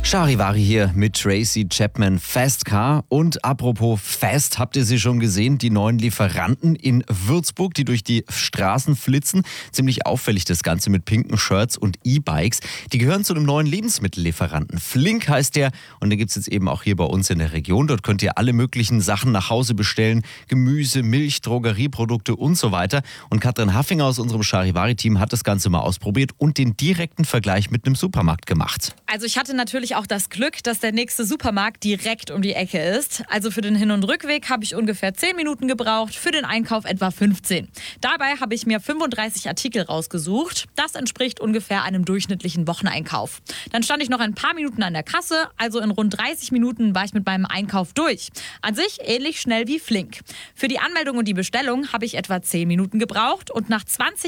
Charivari hier mit Tracy Chapman Fast Car. Und apropos Fast, habt ihr sie schon gesehen? Die neuen Lieferanten in Würzburg, die durch die Straßen flitzen. Ziemlich auffällig das Ganze mit pinken Shirts und E-Bikes. Die gehören zu einem neuen Lebensmittellieferanten. Flink heißt der und den gibt es jetzt eben auch hier bei uns in der Region. Dort könnt ihr alle möglichen Sachen nach Hause bestellen. Gemüse, Milch, Drogerieprodukte und so weiter. Und Katrin Haffinger aus unserem Charivari-Team hat das Ganze mal ausprobiert und den direkten Vergleich mit einem Supermarkt gemacht. Also ich hatte natürlich auch das Glück, dass der nächste Supermarkt direkt um die Ecke ist. Also für den Hin- und Rückweg habe ich ungefähr 10 Minuten gebraucht, für den Einkauf etwa 15. Dabei habe ich mir 35 Artikel rausgesucht. Das entspricht ungefähr einem durchschnittlichen Wocheneinkauf. Dann stand ich noch ein paar Minuten an der Kasse, also in rund 30 Minuten war ich mit meinem Einkauf durch. An sich ähnlich schnell wie Flink. Für die Anmeldung und die Bestellung habe ich etwa 10 Minuten gebraucht und nach 20